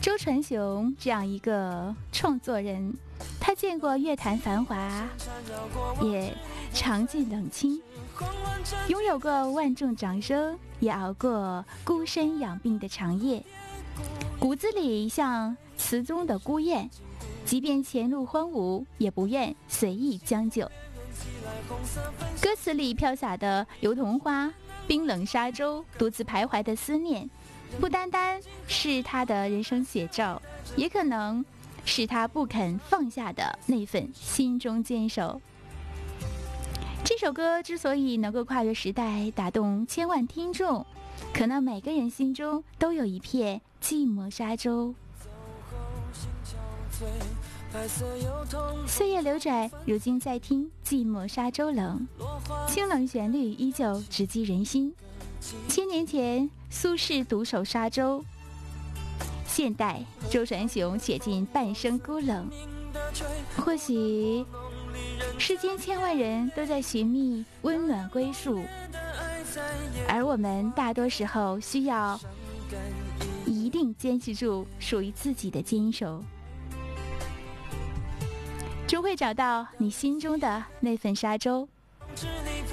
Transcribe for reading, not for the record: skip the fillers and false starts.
周传雄这样一个创作人，他见过乐坛繁华，也尝尽冷清，拥有过万众掌声，也熬过孤身养病的长夜，骨子里像词中的孤雁，即便前路荒芜，也不愿随意将就。歌词里飘洒的油桐花、冰冷沙洲、独自徘徊的思念，不单单是他的人生写照，也可能是他不肯放下的那份心中坚守。这首歌之所以能够跨越时代，打动千万听众，可能每个人心中都有一片寂寞沙洲。岁月流转，如今再听寂寞沙洲冷，清冷旋律依旧直击人心。千年前苏轼独守沙洲，现代周传雄写尽半生孤冷。或许世间千万人都在寻觅温暖归宿，而我们大多时候需要一定坚持住属于自己的坚守，终会找到你心中的那份沙洲。